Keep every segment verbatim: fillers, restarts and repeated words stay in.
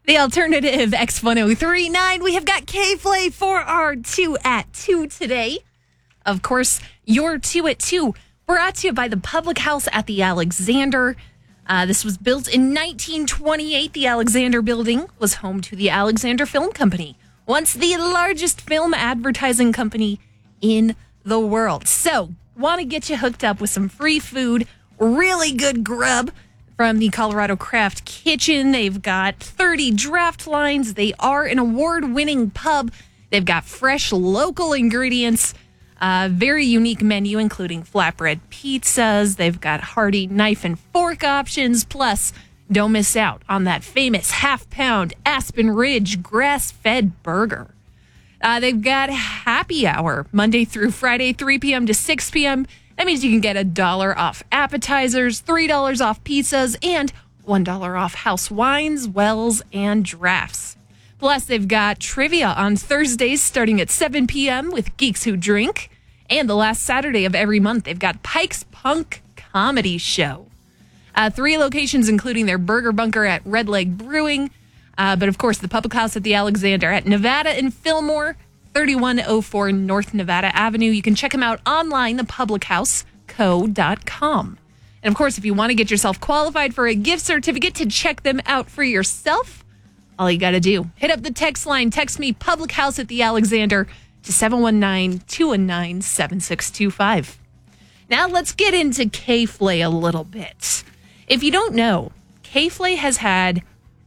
The alternative X one oh three point nine. We have got K-Flay for our two at two today. Of course, your two at two brought to you by the Public House at the Alexander. Uh, this was built in nineteen twenty-eight. The Alexander Building was home to the Alexander Film Company, once the largest film advertising company in the world. So, want to get you hooked up with some free food, really good grub from the Colorado Craft Kitchen. They've got thirty draft lines. They are an award-winning pub. They've got fresh local ingredients, uh, very unique menu, including flatbread pizzas. They've got hearty knife and fork options. Plus, don't miss out on that famous half-pound Aspen Ridge grass-fed burger. Uh, they've got happy hour Monday through Friday, three p.m. to six p.m., That means you can get a dollar off appetizers, three dollars off pizzas, and one dollar off house wines, wells, and drafts. Plus, they've got trivia on Thursdays starting at seven p.m. with Geeks Who Drink. And the last Saturday of every month, they've got Pike's Punk Comedy Show. Uh, three locations, including their Burger Bunker at Red Leg Brewing. Uh, but, of course, the Public House at the Alexander at Nevada and Fillmore, thirty-one oh four North Nevada Avenue. You can check them out online, the public house co dot com. And, of course, if you want to get yourself qualified for a gift certificate to check them out for yourself, all you got to do, hit up the text line. Text me Public House at the Alexander to seven one nine, two one nine, seven six two five. Now, let's get into K-Flay a little bit. If you don't know, K-Flay has had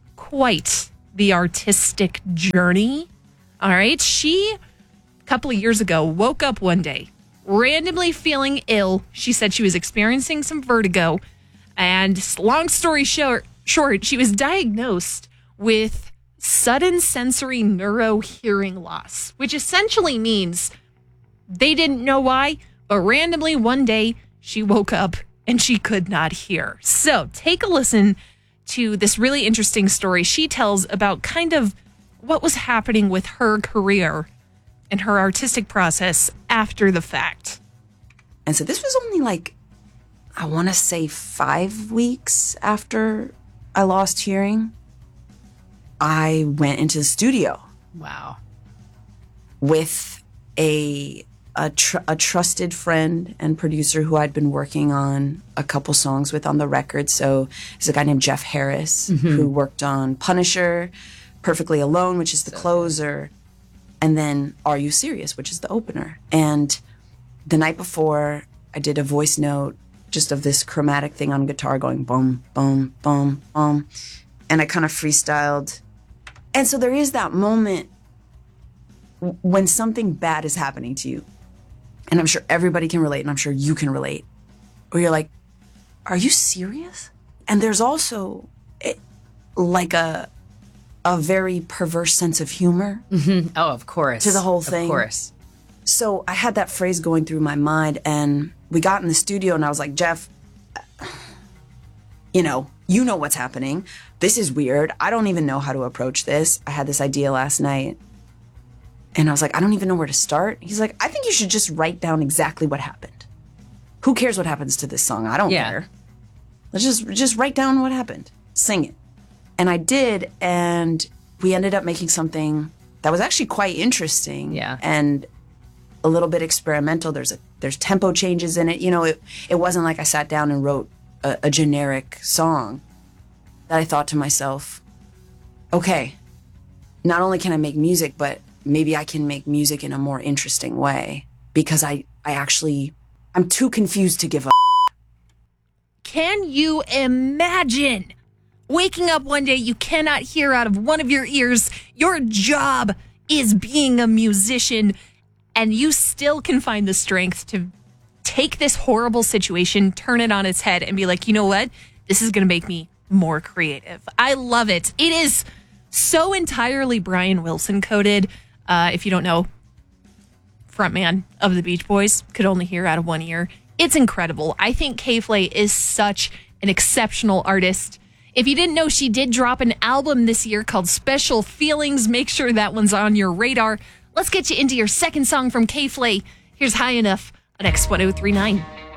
quite the artistic journey. All right. She, a couple of years ago, woke up one day, randomly feeling ill. She said she was experiencing some vertigo. And long story short, short she was diagnosed with sudden sensory neurohearing loss, which essentially means they didn't know why, but randomly one day she woke up and she could not hear. So take a listen to this really interesting story she tells about kind of what was happening with her career and her artistic process after the fact. And so this was only like, I want to say five weeks after I lost hearing. I went into the studio. Wow. With a a, tr- a trusted friend and producer who I'd been working on a couple songs with on the record. So there's a guy named Jeff Harris mm-hmm. who worked on Punisher, Perfectly Alone, which is the closer, and then Are You Serious, which is the opener. And the night before, I did a voice note just of this chromatic thing on guitar going boom, boom, boom, boom. And I kind of freestyled. And so there is that moment when something bad is happening to you. And I'm sure everybody can relate, and I'm sure you can relate, where you're like, are you serious? And there's also it, like a a very perverse sense of humor. Mm-hmm. Oh, of course. To the whole thing. Of course. So I had that phrase going through my mind, and we got in the studio, and I was like, Jeff, you know, you know what's happening. This is weird. I don't even know how to approach this. I had this idea last night. And I was like, I don't even know where to start. He's like, I think you should just write down exactly what happened. Who cares what happens to this song? I don't yeah. care. Let's just just write down what happened. Sing it. And I did, and we ended up making something that was actually quite interesting. Yeah. And a little bit experimental. There's a there's tempo changes in it. You know, it it wasn't like I sat down and wrote a, a generic song. That I thought to myself, okay, not only can I make music, but maybe I can make music in a more interesting way, because I, I actually, I'm too confused to give up. Can you imagine waking up one day, you cannot hear out of one of your ears, your job is being a musician, and you still can find the strength to take this horrible situation, turn it on its head, and be like, you know what? This is going to make me more creative. I love it. It is so entirely Brian Wilson coded. Uh, if you don't know, frontman of the Beach Boys, could only hear out of one ear. It's incredible. I think K-Flay is such an exceptional artist. If you didn't know, she did drop an album this year called Special Feelings. Make sure that one's on your radar. Let's get you into your second song from K-Flay. Here's High Enough on X one oh three point nine.